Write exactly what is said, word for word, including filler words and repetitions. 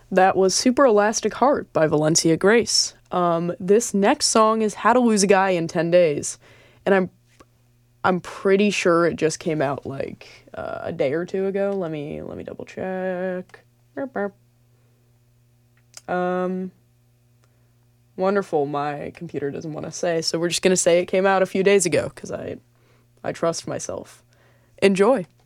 That was Super Elastic Heart by Valencia Grace. Um, this next song is How to Lose a Guy in ten days. And I'm I'm pretty sure it just came out like uh, a day or two ago. Let me let me double check. Um wonderful. My computer doesn't want to say, so we're just going to say it came out a few days ago cuz I I trust myself. Enjoy.